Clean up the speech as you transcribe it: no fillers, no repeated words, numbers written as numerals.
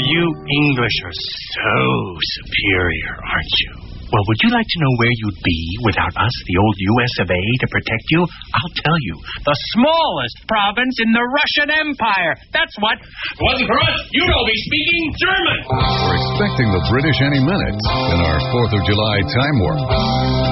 You English are so superior, aren't you? Well, would you like to know where you'd be without us, the old U.S. of A., to protect you? I'll tell you. The smallest province in the Russian Empire. That's what. If it wasn't for us, you'd all be speaking German. We're expecting the British any minute in our 4th of July time warp.